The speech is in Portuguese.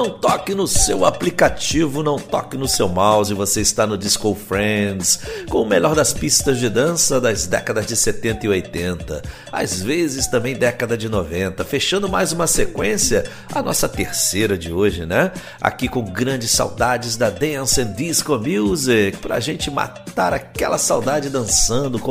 Não toque no seu aplicativo, não toque no seu mouse, você está no Disco Friends, com o melhor das pistas de dança das décadas de 70 e 80, às vezes também década de 90, fechando mais uma sequência, a nossa terceira de hoje, né? Aqui com grandes saudades da Dance and Disco Music, pra gente matar aquela saudade dançando com